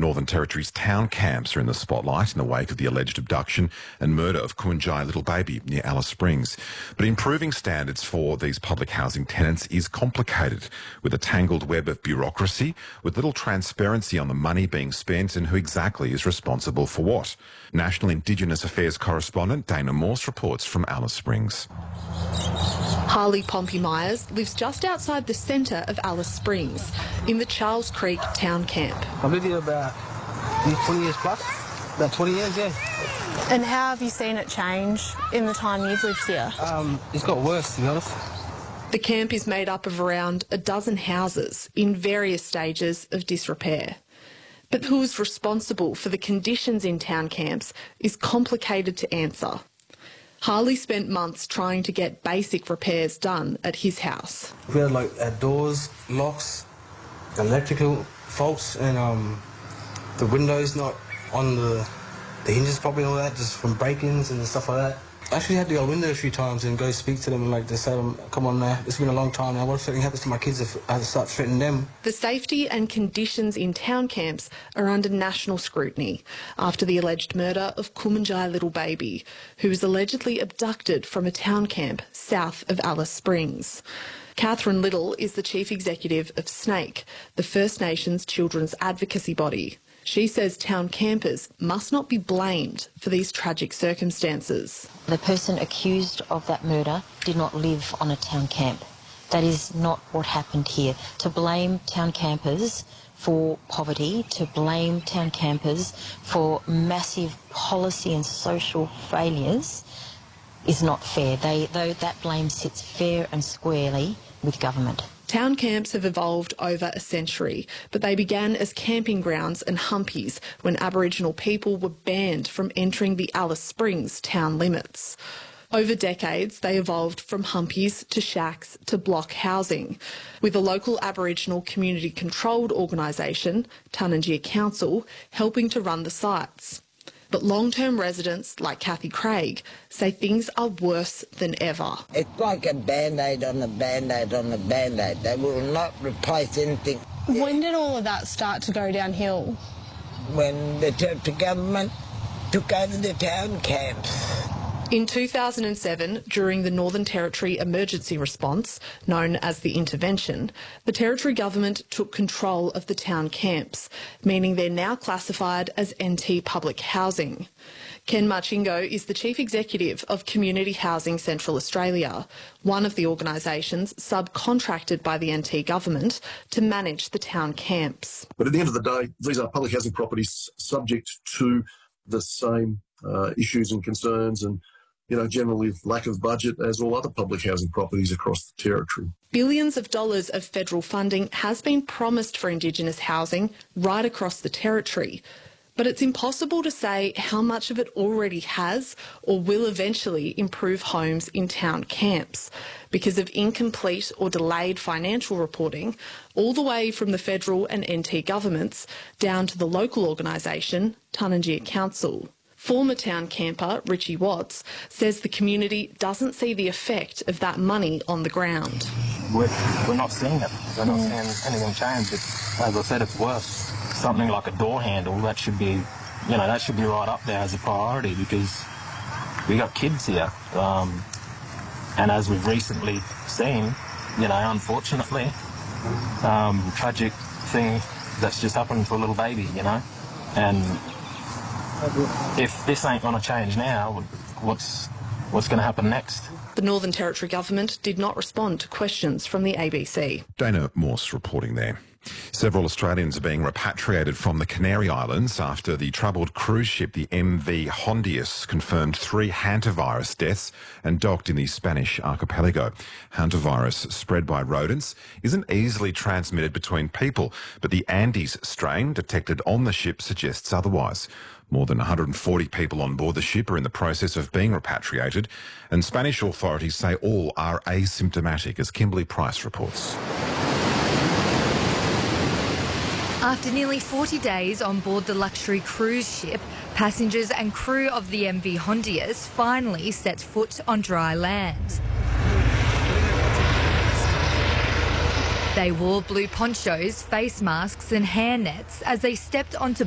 Northern Territory's town camps are in the spotlight in the wake of the alleged abduction and murder of Kumanjai Little Baby near Alice Springs. But improving standards for these public housing tenants is complicated, with a tangled web of bureaucracy, with little transparency on the money being spent and who exactly is responsible for what. National Indigenous Affairs correspondent Dana Morse reports from Alice Springs. Harley Pompey-Myers lives just outside the centre of Alice Springs, in the Charles Creek town camp. I've lived here about 20 years plus, about 20 years, yeah. And how have you seen it change in the time you've lived here? It's got worse, to be honest. The camp is made up of around a dozen houses in various stages of disrepair. But who is responsible for the conditions in town camps is complicated to answer. Harley spent months trying to get basic repairs done at his house. We had like doors, locks, electrical faults, and the windows not on the hinges properly, all that, just from break-ins and stuff like that. I actually had to go window a few times and go speak to them and like just say, come on now, it's been a long time now, what if something happens to my kids if I have to start threatening them? The safety and conditions in town camps are under national scrutiny after the alleged murder of Kumanjai Little Baby, who was allegedly abducted from a town camp south of Alice Springs. Catherine Little is the chief executive of SNAKE, the First Nations children's advocacy body. She says town campers must not be blamed for these tragic circumstances. The person accused of that murder did not live on a town camp. That is not what happened here. To blame town campers for poverty, to blame town campers for massive policy and social failures is not fair. Though that blame sits fair and squarely with government. Town camps have evolved over a century, but they began as camping grounds and humpies when Aboriginal people were banned from entering the Alice Springs town limits. Over decades, they evolved from humpies to shacks to block housing, with a local Aboriginal community-controlled organisation, Tarnangia Council, helping to run the sites. But long-term residents like Kathy Craig say things are worse than ever. It's like a Band-Aid on a Band-Aid on a Band-Aid. They will not replace anything. When did all of that start to go downhill? When the Territory government took over the town camps. In 2007, during the Northern Territory emergency response, known as the Intervention, the Territory government took control of the town camps, meaning they're now classified as NT public housing. Ken Marchingo is the Chief Executive of Community Housing Central Australia, one of the organisations subcontracted by the NT government to manage the town camps. But at the end of the day, these are public housing properties subject to the same issues and concerns and generally lack of budget as all other public housing properties across the Territory. Billions of dollars of federal funding has been promised for Indigenous housing right across the Territory, but it's impossible to say how much of it already has or will eventually improve homes in town camps because of incomplete or delayed financial reporting, all the way from the federal and NT governments down to the local organisation, Tarnangia Council. Former town camper Richie Watts says the community doesn't see the effect of that money on the ground. We're not seeing it. We're not seeing anything change. As I said, it's worse. Something like a door handle, that should be, that should be right up there as a priority because we got kids here. And as we've recently seen, unfortunately, tragic thing that's just happened to a little baby, and if this ain't going to change now, what's going to happen next? The Northern Territory government did not respond to questions from the ABC. Dana Morse reporting there. Several Australians are being repatriated from the Canary Islands after the troubled cruise ship, the MV Hondius, confirmed 3 hantavirus deaths and docked in the Spanish archipelago. Hantavirus, spread by rodents, isn't easily transmitted between people, but the Andes strain detected on the ship suggests otherwise. More than 140 people on board the ship are in the process of being repatriated, and Spanish authorities say all are asymptomatic, as Kimberly Price reports. After nearly 40 days on board the luxury cruise ship, passengers and crew of the MV Hondius finally set foot on dry land. They wore blue ponchos, face masks and hair nets as they stepped onto